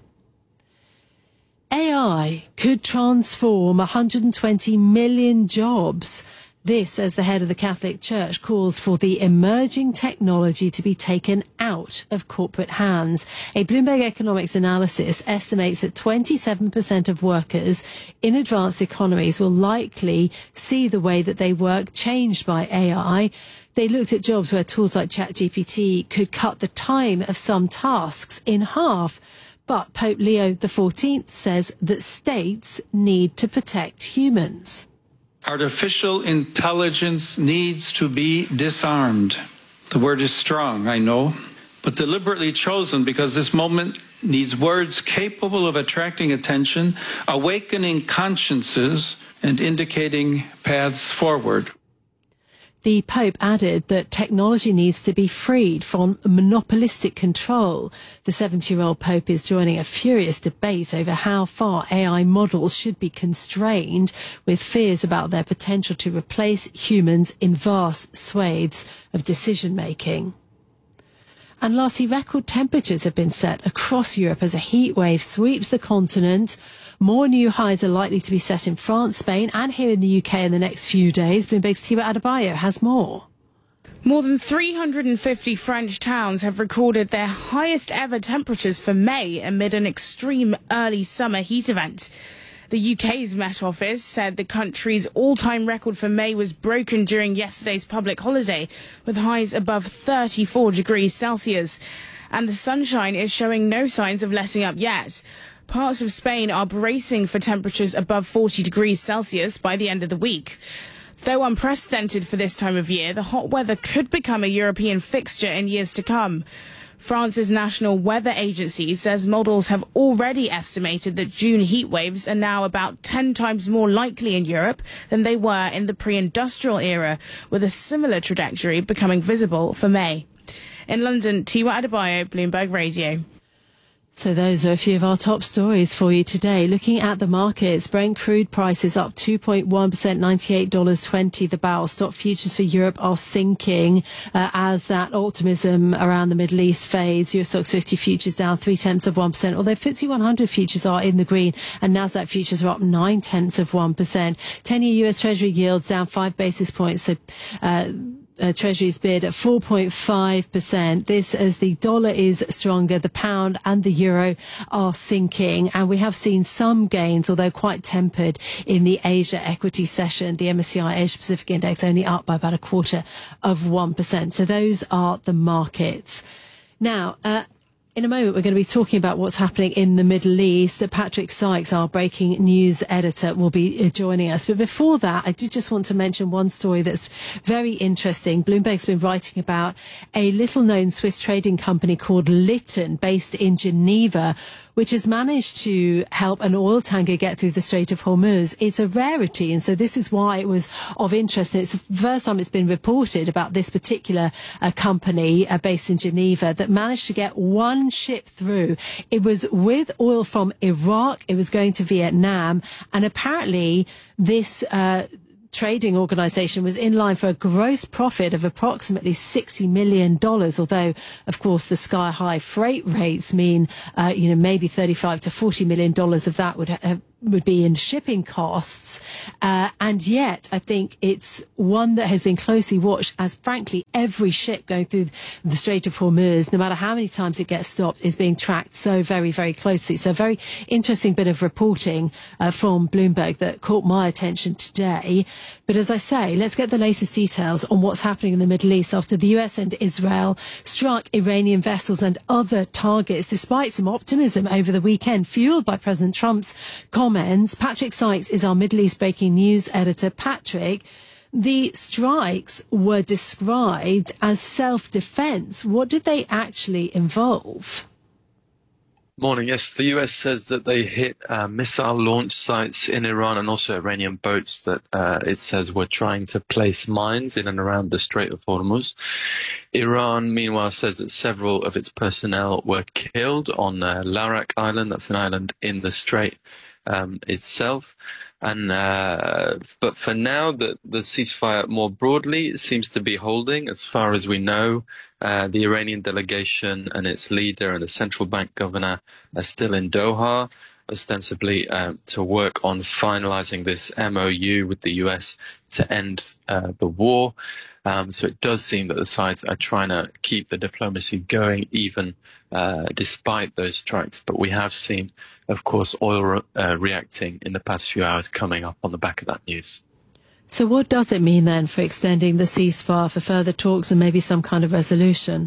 AI could transform 120 million jobs. This, as the head of the Catholic Church calls for the emerging technology to be taken out of corporate hands. A Bloomberg Economics analysis estimates that 27% of workers in advanced economies will likely see the way that they work changed by AI. They looked at jobs where tools like ChatGPT could cut the time of some tasks in half. But Pope Leo XIV says that states need to protect humans. Artificial intelligence needs to be disarmed. The word is strong, I know, but deliberately chosen because this moment needs words capable of attracting attention, awakening consciences, and indicating paths forward. The Pope added that technology needs to be freed from monopolistic control. The 70-year-old Pope is joining a furious debate over how far AI models should be constrained, with fears about their potential to replace humans in vast swathes of decision-making. And lastly, record temperatures have been set across Europe as a heat wave sweeps the continent. More new highs are likely to be set in France, Spain and here in the UK in the next few days. Bloomberg's Tiwa Adebayo has more. More than 350 French towns have recorded their highest ever temperatures for May amid an extreme early summer heat event. The UK's Met Office said the country's all-time record for May was broken during yesterday's public holiday, with highs above 34 degrees Celsius. And the sunshine is showing no signs of letting up yet. Parts of Spain are bracing for temperatures above 40 degrees Celsius by the end of the week. Though unprecedented for this time of year, the hot weather could become a European fixture in years to come. France's National Weather Agency says models have already estimated that June heat waves are now about 10 times more likely in Europe than they were in the pre-industrial era, with a similar trajectory becoming visible for May. In London, Tiwa Adebayo, Bloomberg Radio. So those are a few of our top stories for you today. Looking at the markets, Brent crude prices up 2.1%, $98.20 the barrel. Stock futures for Europe are sinking as that optimism around the Middle East fades. US Stocks 50 futures down 0.3%, although FTSE 100 futures are in the green and Nasdaq futures are up 0.9%. 10-year US Treasury yields down 5 basis points. So Treasuries bid at 4.5%. This as the dollar is stronger, the pound and the euro are sinking, and we have seen some gains, although quite tempered, in the Asia equity session. The MSCI Asia Pacific Index only up by about 0.25%. So those are the markets. Now, in a moment, we're going to be talking about what's happening in the Middle East. Patrick Sykes, our breaking news editor, will be joining us. But before that, I did just want to mention one story that's very interesting. Bloomberg's been writing about a little-known Swiss trading company called Lytton, based in Geneva, which has managed to help an oil tanker get through the Strait of Hormuz. It's a rarity, and so this is why it was of interest. It's the first time it's been reported about this particular company based in Geneva that managed to get one ship through. It was with oil from Iraq. It was going to Vietnam, and apparently this trading organization was in line for a gross profit of approximately $60 million, although, of course, the sky-high freight rates mean, maybe $35 to $40 million of that would be in shipping costs. And yet, I think it's one that has been closely watched, as frankly, every ship going through the Strait of Hormuz, no matter how many times it gets stopped, is being tracked so very, very closely. So a very interesting bit of reporting from Bloomberg that caught my attention today. But as I say, let's get the latest details on what's happening in the Middle East after the US and Israel struck Iranian vessels and other targets, despite some optimism over the weekend, fueled by President Trump's comments. Patrick Sykes is our Middle East breaking news editor. Patrick, the strikes were described as self-defense. What did they actually involve? Morning. Yes, the US says that they hit missile launch sites in Iran and also Iranian boats that it says were trying to place mines in and around the Strait of Hormuz. Iran, meanwhile, says that several of its personnel were killed on Larak Island. That's an island in the strait itself. And but for now, the ceasefire more broadly seems to be holding. As far as we know, the Iranian delegation and its leader and the central bank governor are still in Doha, ostensibly to work on finalizing this MOU with the US to end the war. So it does seem that the sides are trying to keep the diplomacy going, even despite those strikes. But we have seen, of course, oil reacting in the past few hours, coming up on the back of that news. So what does it mean then for extending the ceasefire for further talks and maybe some kind of resolution?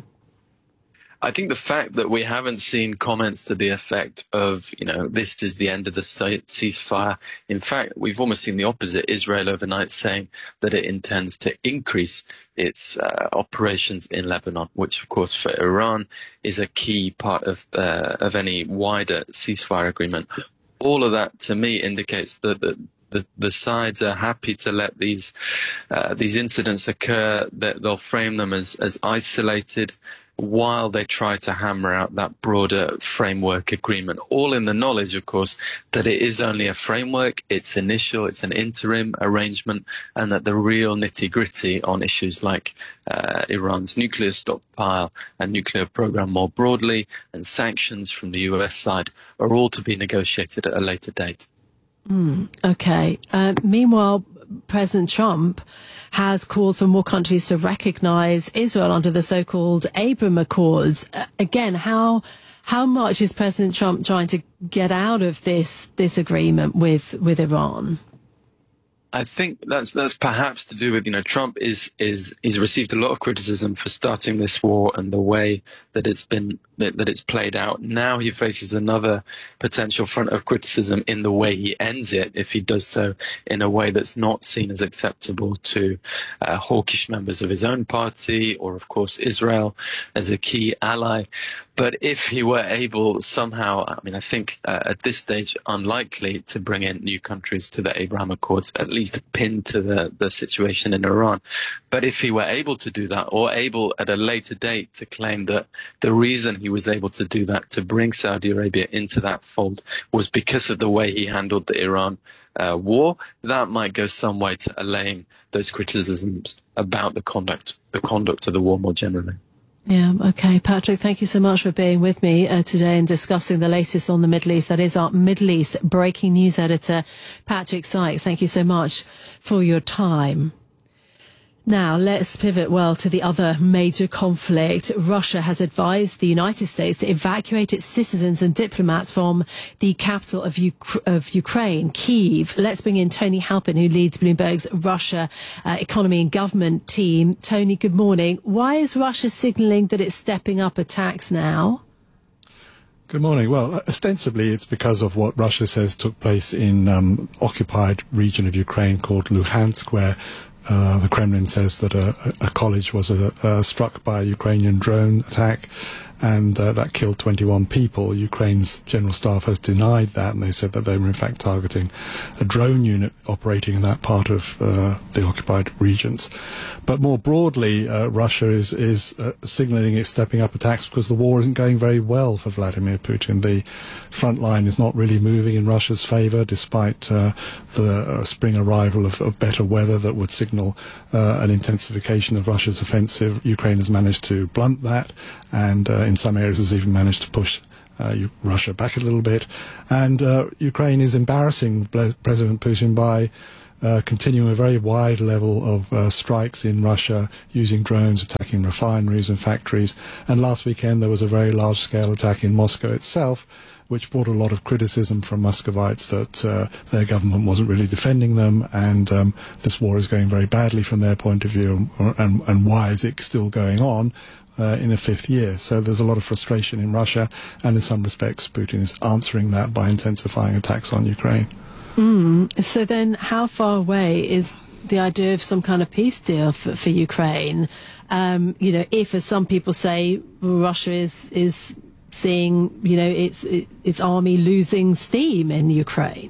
I think the fact that we haven't seen comments to the effect of, this is the end of the ceasefire. In fact, we've almost seen the opposite. Israel overnight saying that it intends to increase its operations in Lebanon, which, of course, for Iran is a key part of any wider ceasefire agreement. All of that, to me, indicates that the sides are happy to let these incidents occur, that they'll frame them as isolated, while they try to hammer out that broader framework agreement, all in the knowledge, of course, that it is only a framework, it's initial, it's an interim arrangement, and that the real nitty-gritty on issues like Iran's nuclear stockpile and nuclear program more broadly, and sanctions from the US side, are all to be negotiated at a later date. Okay. Meanwhile, President Trump has called for more countries to recognize Israel under the so-called Abraham Accords. Again, how much is President Trump trying to get out of this agreement with Iran? I think that's perhaps to do with, Trump he's received a lot of criticism for starting this war and the way that it's played out. Now he faces another potential front of criticism in the way he ends it, if he does so in a way that's not seen as acceptable to hawkish members of his own party, or of course Israel as a key ally. But if he were able somehow, I think at this stage unlikely to bring in new countries to the Abraham Accords, at least pinned to the situation in Iran. But if he were able to do that, or able at a later date to claim that the reason he he was able to do that, to bring Saudi Arabia into that fold, was because of the way he handled the Iran war. That might go some way to allaying those criticisms about the conduct of the war more generally. Yeah, okay. Patrick, thank you so much for being with me today and discussing the latest on the Middle East. That is our Middle East breaking news editor, Patrick Sykes. Thank you so much for your time. Now, let's pivot, to the other major conflict. Russia has advised the United States to evacuate its citizens and diplomats from the capital of Ukraine, Kyiv. Let's bring in Tony Halpin, who leads Bloomberg's Russia economy and government team. Tony, good morning. Why is Russia signalling that it's stepping up attacks now? Good morning. Well, ostensibly it's because of what Russia says took place in occupied region of Ukraine called Luhansk, where the Kremlin says that a college was struck by a Ukrainian drone attack, and that killed 21 people. Ukraine's general staff has denied that, and they said that they were in fact targeting a drone unit operating in that part of the occupied regions. But more broadly, Russia is signaling it's stepping up attacks because the war isn't going very well for Vladimir Putin. The front line is not really moving in Russia's favor, despite the spring arrival of better weather that would signal an intensification of Russia's offensive. Ukraine has managed to blunt that, and in some areas has even managed to push Russia back a little bit. And Ukraine is embarrassing President Putin by continuing a very wide level of strikes in Russia, using drones, attacking refineries and factories. And last weekend there was a very large-scale attack in Moscow itself, which brought a lot of criticism from Muscovites that their government wasn't really defending them, and this war is going very badly from their point of view, and why is it still going on in a fifth year? So there's a lot of frustration in Russia, and in some respects Putin is answering that by intensifying attacks on Ukraine. So then how far away is the idea of some kind of peace deal for Ukraine? If, as some people say, Russia is seeing, its army losing steam in Ukraine.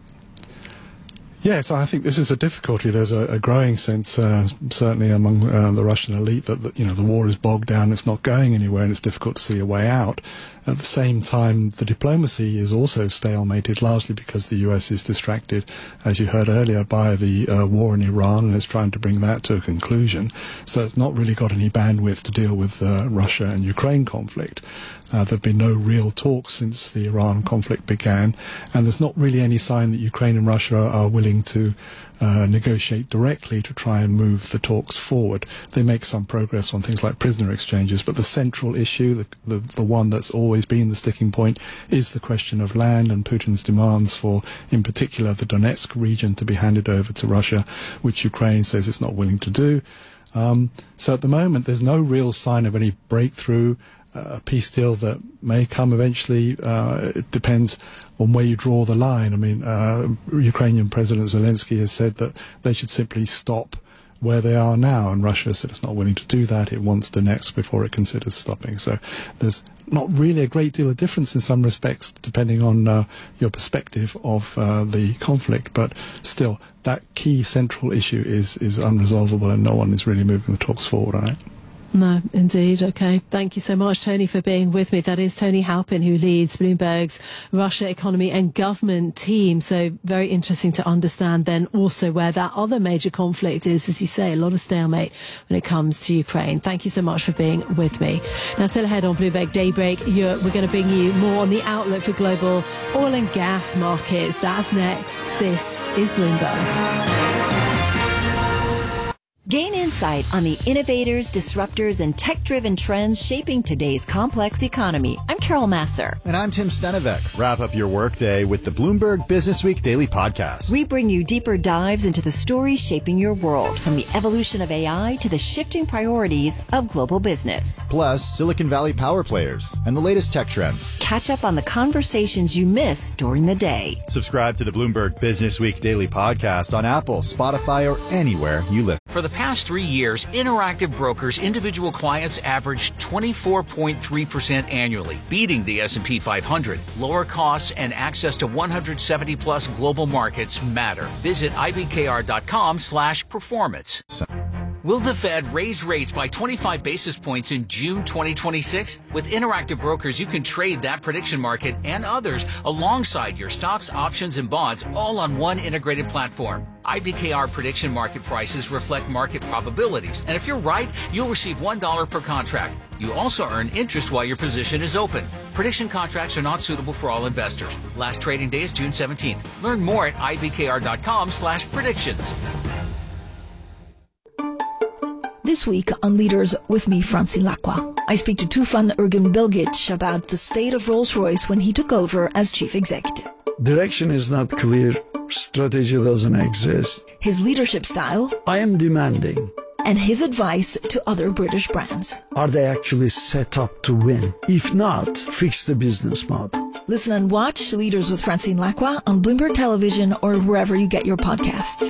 Yes, I think this is a difficulty. There's a growing sense, certainly among the Russian elite, that the war is bogged down, it's not going anywhere, and it's difficult to see a way out. At the same time, the diplomacy is also stalemated, largely because the US is distracted, as you heard earlier, by the war in Iran, and is trying to bring that to a conclusion. So it's not really got any bandwidth to deal with the Russia and Ukraine conflict. There have been no real talks since the Iran conflict began, and there's not really any sign that Ukraine and Russia are willing to negotiate directly to try and move the talks forward. They make some progress on things like prisoner exchanges, but the central issue, the one that's always been the sticking point, is the question of land and Putin's demands for, in particular, the Donetsk region to be handed over to Russia, which Ukraine says it's not willing to do. So at the moment, there's no real sign of any breakthrough. A peace deal that may come eventually, it depends on where you draw the line. I mean, Ukrainian President Zelensky has said that they should simply stop where they are now, and Russia said it's not willing to do that. It wants Donetsk before it considers stopping. So there's not really a great deal of difference in some respects, depending on your perspective of the conflict, but still, that key central issue is unresolvable, and no one is really moving the talks forward on it. No, indeed. Okay. Thank you so much, Tony, for being with me. That is Tony Halpin, who leads Bloomberg's Russia economy and government team. So very interesting to understand then also where that other major conflict is. As you say, a lot of stalemate when it comes to Ukraine. Thank you so much for being with me. Now, still ahead on Bloomberg Daybreak, we're going to bring you more on the outlook for global oil and gas markets. That's next. This is Bloomberg. Gain insight on the innovators, disruptors, and tech-driven trends shaping today's complex economy. I'm Carol Masser. And I'm Tim Stenevec. Wrap up your workday with the Bloomberg Businessweek Daily Podcast. We bring you deeper dives into the stories shaping your world, from the evolution of AI to the shifting priorities of global business. Plus, Silicon Valley power players and the latest tech trends. Catch up on the conversations you missed during the day. Subscribe to the Bloomberg Businessweek Daily Podcast on Apple, Spotify, or anywhere you listen. For the past 3 years, Interactive Brokers' individual clients averaged 24.3% annually, beating the S&P 500. Lower costs and access to 170-plus global markets matter. Visit ibkr.com/performance. Will the Fed raise rates by 25 basis points in June 2026? With Interactive Brokers, you can trade that prediction market and others alongside your stocks, options, and bonds, all on one integrated platform. IBKR prediction market prices reflect market probabilities, and if you're right, you'll receive $1 per contract. You also earn interest while your position is open. Prediction contracts are not suitable for all investors. Last trading day is June 17th. Learn more at ibkr.com/predictions. This week on Leaders with me, Francine Lacqua, I speak to Tufan Ergin-Bilgic about the state of Rolls-Royce when he took over as chief executive. Direction is not clear. Strategy doesn't exist. His leadership style. I am demanding. And his advice to other British brands. Are they actually set up to win? If not, fix the business model. Listen and watch Leaders with Francine Lacqua on Bloomberg Television or wherever you get your podcasts.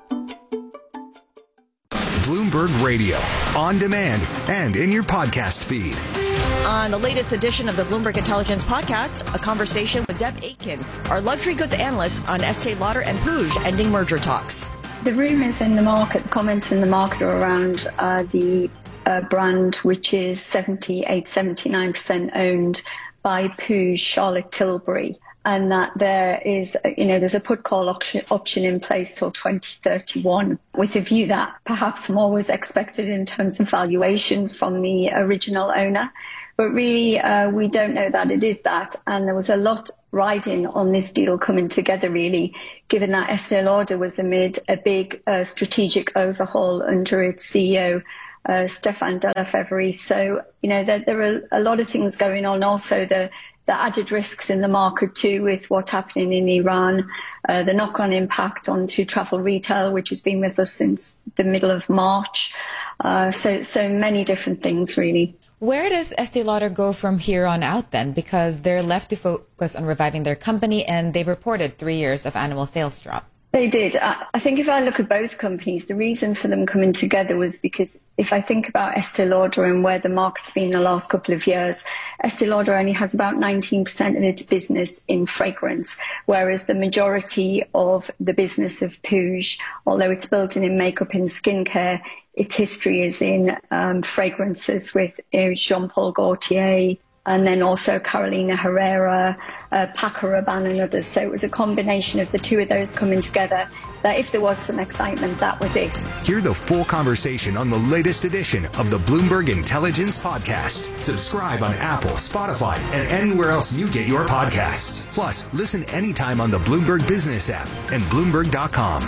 Bloomberg Radio, on demand and in your podcast feed. On the latest edition of the Bloomberg Intelligence Podcast, a conversation with Deb Aitken, our luxury goods analyst on Estée Lauder and Puig ending merger talks. The rumours in the market, comments in the market are around the brand, which is 79% owned by Puig, Charlotte Tilbury, and that there is, there's a put call option in place till 2031, with a view that perhaps more was expected in terms of valuation from the original owner. But really, we don't know that it is that. And there was a lot riding on this deal coming together, really, given that Estée Lauder was amid a big strategic overhaul under its CEO, Stéphane de La Faverie. So, there are a lot of things going on. Also, the added risks in the market too, with what's happening in Iran, the knock-on impact onto travel retail, which has been with us since the middle of March. So many different things, really. Where does Estée Lauder go from here on out then? Because they're left to focus on reviving their company, and they've reported 3 years of annual sales drop. They did. I think if I look at both companies, the reason for them coming together was because if I think about Estée Lauder and where the market's been the last couple of years, Estée Lauder only has about 19% of its business in fragrance, whereas the majority of the business of Puig, although it's built in makeup and skincare, its history is in fragrances with Jean-Paul Gaultier, and then also Carolina Herrera, Paco Rabanne and others. So it was a combination of the two of those coming together that if there was some excitement, that was it. Hear the full conversation on the latest edition of the Bloomberg Intelligence Podcast. Subscribe on Apple, Spotify, and anywhere else you get your podcasts. Plus, listen anytime on the Bloomberg Business app and Bloomberg.com.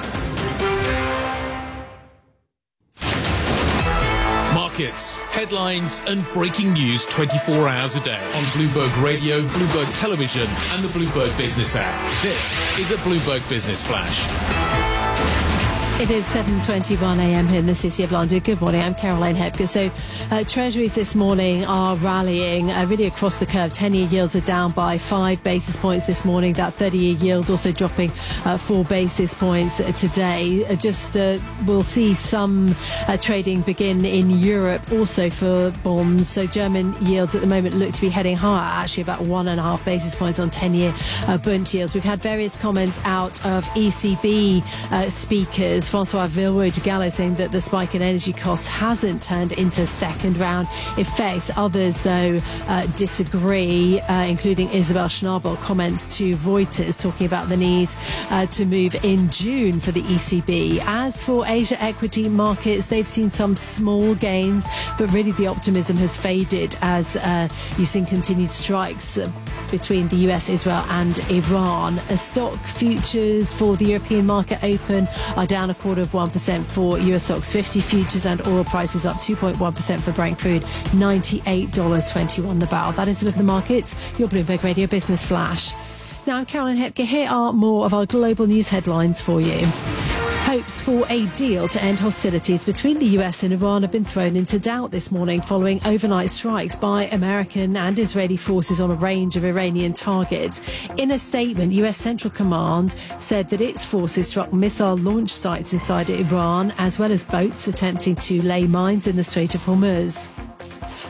Markets, headlines, and breaking news 24 hours a day on Bloomberg Radio, Bloomberg Television, and the Bloomberg Business app. This is a Bloomberg Business Flash. It is 7:21 a.m. here in the City of London. Good morning, I'm Caroline Hepker. So Treasuries this morning are rallying really across the curve. 10-year yields are down by 5 basis points this morning. That 30-year yield also dropping 4 basis points today. We'll see some trading begin in Europe also for bonds. So German yields at the moment look to be heading higher, actually about 1.5 basis points on 10-year Bund yields. We've had various comments out of ECB speakers. Francois Villeroy-de-Gallo saying that the spike in energy costs hasn't turned into second round effects. Others, though, disagree, including Isabel Schnabel comments to Reuters talking about the need to move in June for the ECB. As for Asia equity markets, they've seen some small gains, but really the optimism has faded as you've seen continued strikes between the US, Israel and Iran. Stock futures for the European market open are down 0.25% for US stocks 50 futures, and oil prices up 2.1% for Brent crude, $98.21 the barrel. That is a look at the markets. Your Bloomberg Radio Business Flash. Now I'm Caroline Hepker. Here are more of our global news headlines for you. Hopes for a deal to end hostilities between the US and Iran have been thrown into doubt this morning following overnight strikes by American and Israeli forces on a range of Iranian targets. In a statement, US Central Command said that its forces struck missile launch sites inside Iran, as well as boats attempting to lay mines in the Strait of Hormuz.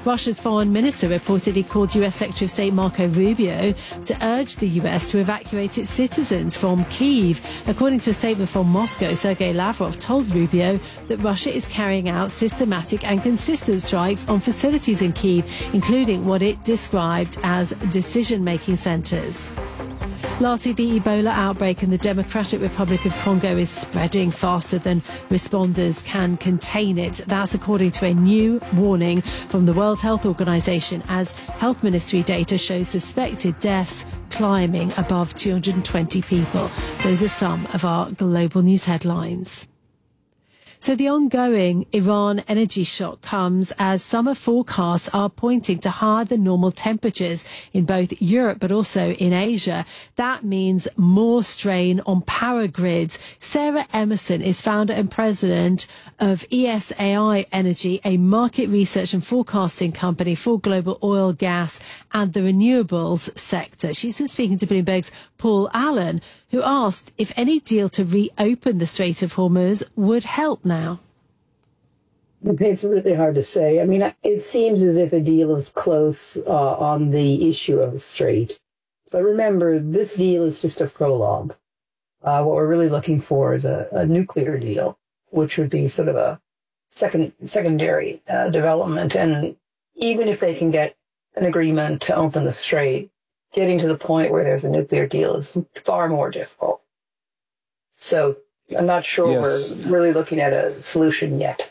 Russia's foreign minister reportedly called US Secretary of State Marco Rubio to urge the US to evacuate its citizens from Kyiv. According to a statement from Moscow, Sergei Lavrov told Rubio that Russia is carrying out systematic and consistent strikes on facilities in Kyiv, including what it described as decision-making centres. Lastly, the Ebola outbreak in the Democratic Republic of Congo is spreading faster than responders can contain it. That's according to a new warning from the World Health Organization, as health ministry data shows suspected deaths climbing above 220 people. Those are some of our global news headlines. So the ongoing Iran energy shock comes as summer forecasts are pointing to higher than normal temperatures in both Europe but also in Asia. That means more strain on power grids. Sarah Emerson is founder and president of ESAI Energy, a market research and forecasting company for global oil, gas and the renewables sector. She's been speaking to Bloomberg's Paul Allen, who asked if any deal to reopen the Strait of Hormuz would help now. It's really hard to say. I mean, it seems as if a deal is close on the issue of the strait. But remember, this deal is just a prologue. What we're really looking for is a nuclear deal, which would be sort of a secondary development. And even if they can get an agreement to open the strait, getting to the point where there's a nuclear deal is far more difficult. So I'm not sure we're really looking at a solution yet.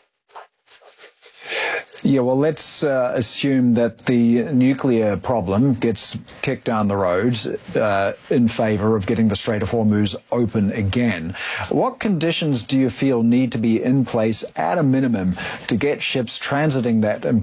Yeah, well, let's assume that the nuclear problem gets kicked down the road in favour of getting the Strait of Hormuz open again. What conditions do you feel need to be in place at a minimum to get ships transiting that